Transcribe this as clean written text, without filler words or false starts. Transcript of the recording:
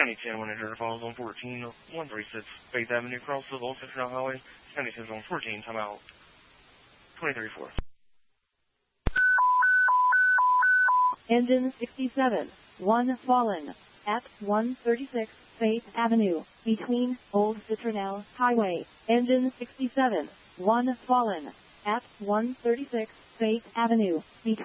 County 10, 100 follows on 14, 136 Faith Avenue, Crossville, Citronelle Highway. County 10 on 14, time out. 2034. Engine 67, 1 fallen, at 136 Faith Avenue, between Old Citronelle Highway. Engine 67, 1 fallen, at 136 Faith Avenue, between